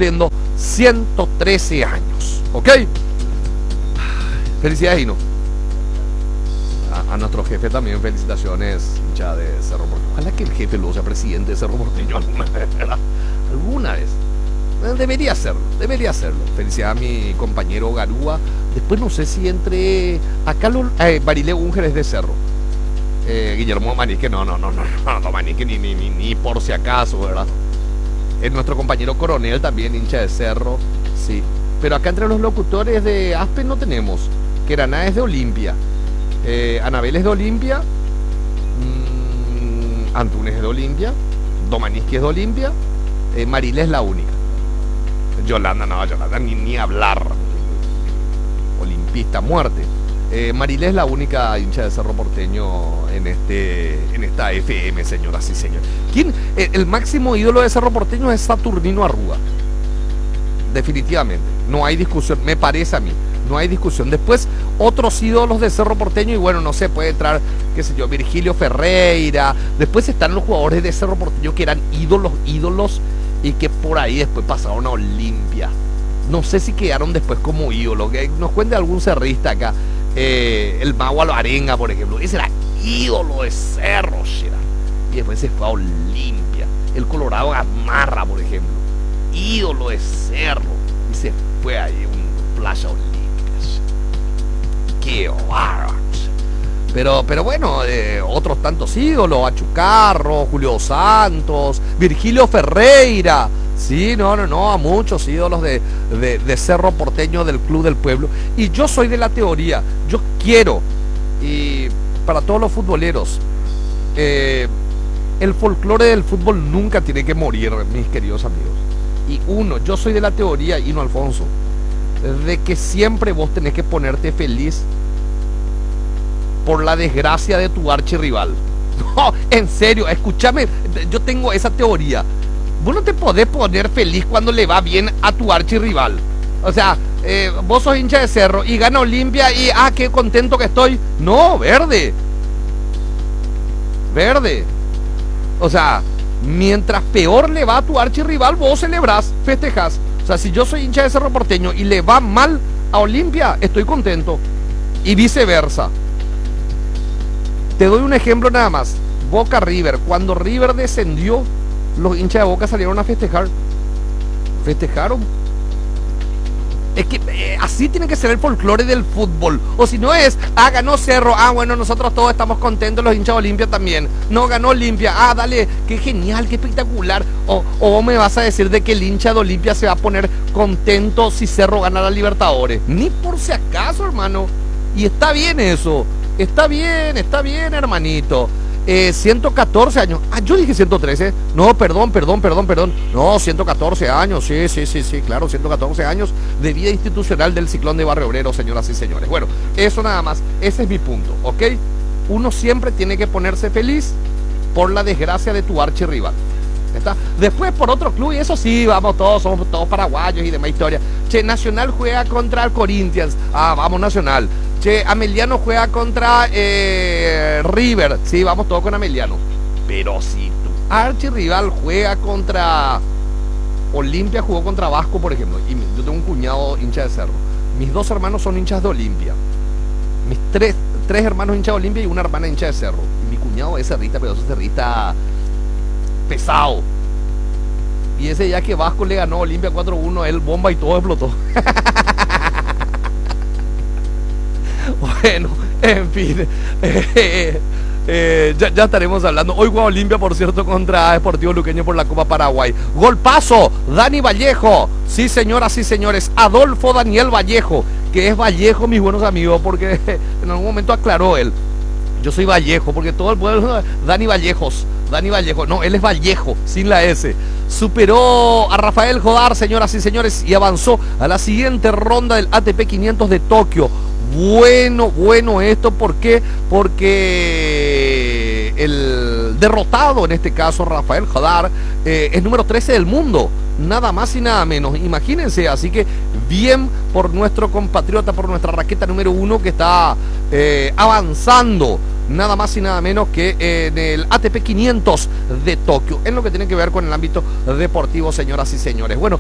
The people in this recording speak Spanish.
cumpliendo 113 años. ¿Ok? Felicidades, Hino. A nuestro jefe también felicitaciones, hincha de Cerro Porteño. Ojalá que el jefe luego sea presidente de Cerro Porteño alguna vez, ¿verdad? Alguna vez. Debería hacerlo. Felicidades a mi compañero Garúa. Después no sé si entre acá Barilé Unger es de Cerro. Guillermo Manique, no, Manique ni por si acaso, ¿verdad? Es nuestro compañero Coronel también, hincha de Cerro, sí. Pero acá entre los locutores de Aspen no tenemos. Queraná es de Olimpia. Anabel es de Olimpia. Antunes es de Olimpia. Domaniski es de Olimpia. Marile es la única. Yolanda ni hablar. Olimpista muerte. Marile es la única hincha de Cerro Porteño en esta FM, señoras y señores. ¿Quién? El máximo ídolo de Cerro Porteño es Saturnino Arruga. Definitivamente. No hay discusión, me parece a mí. No hay discusión. Después, otros ídolos de Cerro Porteño, y bueno, no sé, puede entrar, qué sé yo, Virgilio Ferreira. Después están los jugadores de Cerro Porteño que eran ídolos, y que por ahí después pasaron a Olimpia. No sé si quedaron después como ídolos. Que nos cuente algún cerrista acá. El Mago Alvarenga, por ejemplo. Ese era ídolo de Cerro, y después se fue a Olimpia. El Colorado Gamarra, por ejemplo. Ídolo de Cerro. Y se fue ahí un Playa Olimpia. Qué bárbaro. Pero bueno, otros tantos ídolos, Achucarro, Julio Santos, Virgilio Ferreira, sí, a muchos ídolos de Cerro Porteño, del Club del Pueblo. Y yo soy de la teoría, yo quiero, y para todos los futboleros, el folclore del fútbol nunca tiene que morir, mis queridos amigos. Y yo soy de la teoría, Hino Alfonso, de que siempre vos tenés que ponerte feliz por la desgracia de tu archirrival. No, en serio, escúchame, yo tengo esa teoría. Vos no te podés poner feliz cuando le va bien a tu archirrival. O sea, vos sos hincha de Cerro y gana Olimpia y qué contento que estoy. No, verde. O sea, mientras peor le va a tu archirrival, vos celebrás, festejás. O sea, si yo soy hincha de Cerro Porteño y le va mal a Olimpia, estoy contento. Y viceversa. Te doy un ejemplo nada más. Boca River. Cuando River descendió, los hinchas de Boca salieron a festejar. Festejaron. Es que así tiene que ser el folclore del fútbol. O si no es, ganó Cerro. Bueno, nosotros todos estamos contentos, los hinchas de Olimpia también. No, ganó Olimpia. Dale, qué genial, qué espectacular. O vos me vas a decir de que el hincha de Olimpia se va a poner contento si Cerro gana la Libertadores. Ni por si acaso, hermano. Y está bien eso. Está bien, hermanito. 114 años. Yo dije 113. No, perdón. No, 114 años. Sí, claro, 114 años de vida institucional del Ciclón de Barrio Obrero, señoras y señores. Bueno, eso nada más. Ese es mi punto, ¿ok? Uno siempre tiene que ponerse feliz por la desgracia de tu archirrival. ¿Está? Después por otro club, y eso sí, somos todos paraguayos y demás historia. Nacional juega contra el Corinthians. Vamos Nacional. Ameliano juega contra River. Sí, vamos todos con Ameliano. Pero si tu archirrival juega contra Olimpia, jugó contra Vasco, por ejemplo. Y yo tengo un cuñado hincha de Cerro. Mis 2 hermanos son hinchas de Olimpia. Mis tres hermanos hinchas de Olimpia y una hermana hincha de Cerro. Y mi cuñado es cerrista, pero es cerrista pesado. Y ese día que Vasco le ganó a Olimpia 4-1, él bomba y todo explotó. Bueno, en fin, ya estaremos hablando. Hoy juega Olimpia, por cierto, contra Sportivo Luqueño por la Copa Paraguay. Golpazo, Dani Vallejo. Sí, señoras y señores, Adolfo Daniel Vallejo, que es Vallejo, mis buenos amigos, porque en algún momento aclaró él. Yo soy Vallejo, porque todo el pueblo, Dani Vallejo, no, él es Vallejo, sin la S. Superó a Rafael Jodar, señoras y señores, y avanzó a la siguiente ronda del ATP 500 de Tokio. Bueno esto, ¿por qué? Porque el derrotado, en este caso Rafael Jodar, es número 13 del mundo, nada más y nada menos, imagínense. Así que bien por nuestro compatriota, por nuestra raqueta número 1 que está avanzando, nada más y nada menos que en el ATP 500 de Tokio, en lo que tiene que ver con el ámbito deportivo, señoras y señores. Bueno,